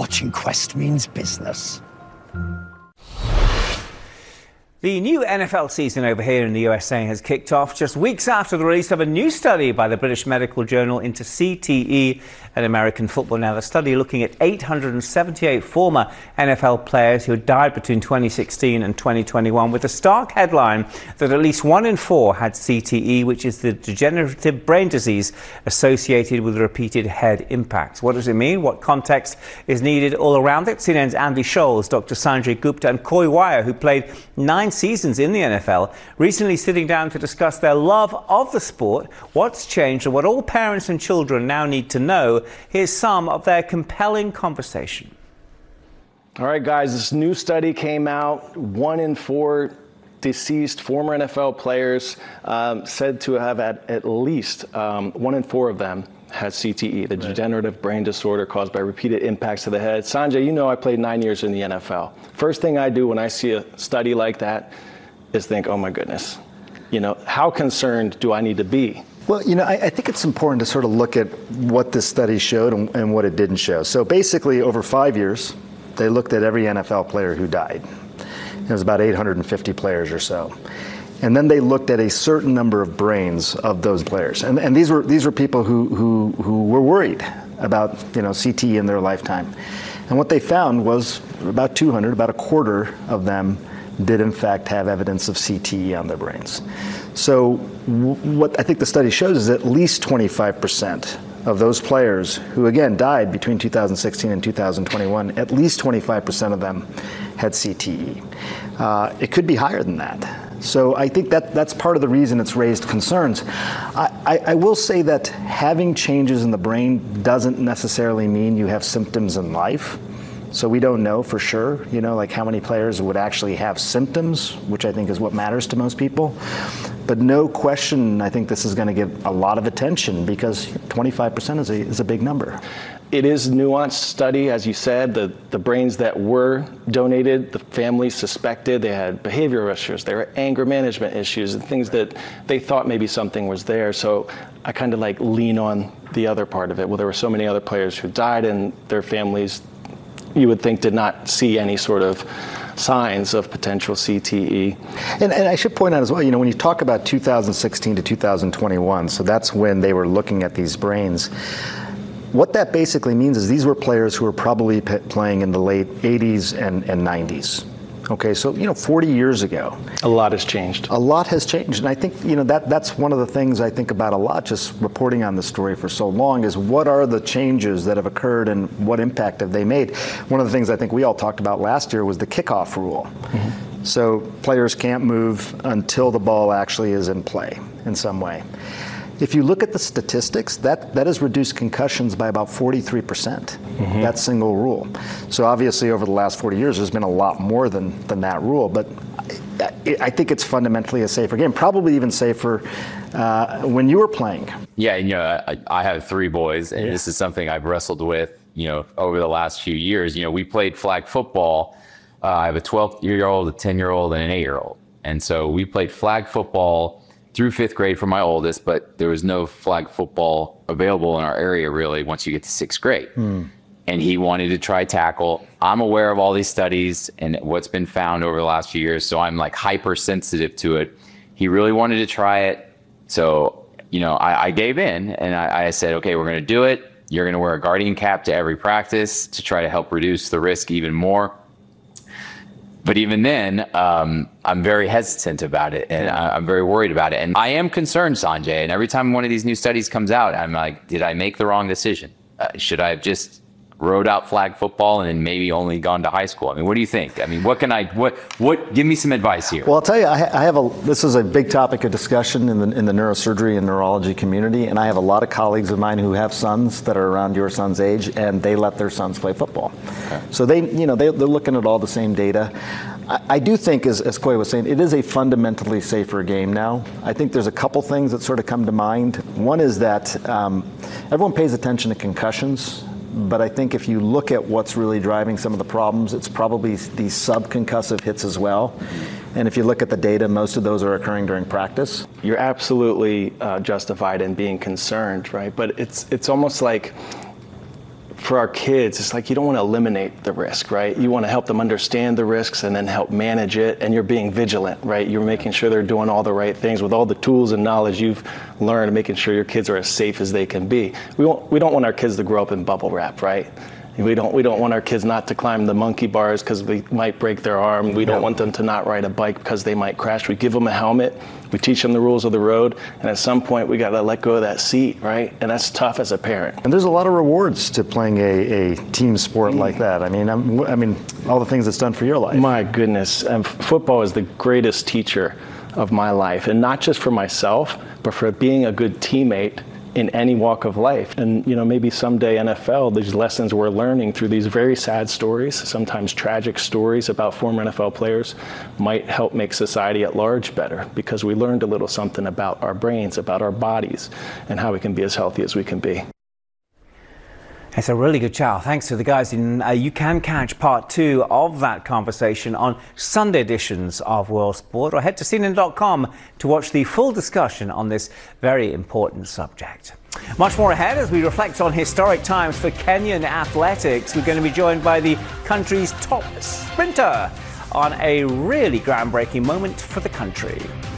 watching Quest means business. The new NFL season over here in the USA has kicked off just weeks after the release of a new study by the British Medical Journal into CTE and American football. Now, the study looking at 878 former NFL players who died between 2016 and 2021 with a stark headline that at least 1 in 4 had CTE, which is the degenerative brain disease associated with repeated head impacts. What does it mean? What context is needed all around it? CNN's Andy Scholes, Dr. Sanjay Gupta and Coy Wire, who played 9 seasons in the NFL, recently sitting down to discuss their love of the sport, what's changed and what all parents and children now need to know. Here's some of their compelling conversation. All right, guys, this new study came out. 1 in 4 deceased former NFL players said to have at least 1 in 4 of them had CTE, the degenerative brain disorder caused by repeated impacts to the head. Sanjay, you know I played 9 years in the NFL. First thing I do when I see a study like that is think, oh my goodness, how concerned do I need to be? Well, I think it's important to sort of look at what this study showed and what it didn't show. So basically, over 5 years, they looked at every NFL player who died. It was about 850 players or so. And then they looked at a certain number of brains of those players. And these were people who were worried about CTE in their lifetime. And what they found was about 200, about a quarter of them did in fact have evidence of CTE on their brains. So what I think the study shows is at least 25% of those players who again died between 2016 and 2021, at least 25% of them had CTE. It could be higher than that. So I think that's part of the reason it's raised concerns. I will say that having changes in the brain doesn't necessarily mean you have symptoms in life. So we don't know for sure, like how many players would actually have symptoms, which I think is what matters to most people. But no question, I think this is going to get a lot of attention because 25% is a big number. It is a nuanced study, as you said. The brains that were donated, the families suspected they had behavioral issues, there were anger management issues, and things that they thought maybe something was there. So I kind of lean on the other part of it. Well, there were so many other players who died, and their families, you would think, did not see any sort of signs of potential CTE. And I should point out as well, when you talk about 2016 to 2021, so that's when they were looking at these brains. What that basically means is these were players who were probably playing in the late 80s and 90s. Okay, so 40 years ago. A lot has changed. A lot has changed, and I think that's one of the things I think about a lot, just reporting on this story for so long, is what are the changes that have occurred and what impact have they made? One of the things I think we all talked about last year was the kickoff rule. Mm-hmm. So players can't move until the ball actually is in play in some way. If you look at the statistics, that has reduced concussions by about 43%, mm-hmm. that single rule. So obviously over the last 40 years, there's been a lot more than that rule, but I think it's fundamentally a safer game, probably even safer when you were playing. Yeah, I have 3 boys, and this is something I've wrestled with, over the last few years. We played flag football. I have a 12-year-old, a 10-year-old, and an 8-year-old. And so we played flag football through 5th grade for my oldest, but there was no flag football available in our area really once you get to 6th grade. And he wanted to try tackle. I'm aware of all these studies and what's been found over the last few years, so I'm hypersensitive to it. He really wanted to try it, so I gave in and I said, okay, we're gonna do it. You're gonna wear a Guardian cap to every practice to try to help reduce the risk even more. But even then, I'm very hesitant about it, and I'm very worried about it. And I am concerned, Sanjay, and every time one of these new studies comes out, I'm like, did I make the wrong decision? Should I have just rode out flag football and then maybe only gone to high school? I mean, what do you think? I mean, what give me some advice here. Well, I'll tell you, this is a big topic of discussion in the neurosurgery and neurology community, and I have a lot of colleagues of mine who have sons that are around your son's age, and they let their sons play football. Okay. So they're looking at all the same data. I do think, as Coy was saying, it is a fundamentally safer game now. I think there's a couple things that sort of come to mind. One is that everyone pays attention to concussions, but I think if you look at what's really driving some of the problems, it's probably these subconcussive hits as well. And if you look at the data, most of those are occurring during practice. You're absolutely justified in being concerned, right? But it's almost like for our kids, it's like you don't want to eliminate the risk, right? You want to help them understand the risks and then help manage it, and you're being vigilant, right? You're making sure they're doing all the right things with all the tools and knowledge you've learned, making sure your kids are as safe as they can be. We don't want our kids to grow up in bubble wrap, right? We don't want our kids not to climb the monkey bars because we might break their arm. We don't want them to not ride a bike because they might crash. We give them a helmet. We teach them the rules of the road. And at some point, we got to let go of that seat, right? And that's tough as a parent. And there's a lot of rewards to playing a team sport like that. I mean, all the things it's done for your life. My goodness. Football is the greatest teacher of my life. And not just for myself, but for being a good teammate in any walk of life. And maybe someday NFL, these lessons we're learning through these very sad stories, sometimes tragic stories about former NFL players, might help make society at large better, because we learned a little something about our brains, about our bodies, and how we can be as healthy as we can be. It's a really good chat. Thanks to the guys. You can catch part 2 of that conversation on Sunday editions of World Sport, or head to CNN.com to watch the full discussion on this very important subject. Much more ahead as we reflect on historic times for Kenyan athletics. We're going to be joined by the country's top sprinter on a really groundbreaking moment for the country.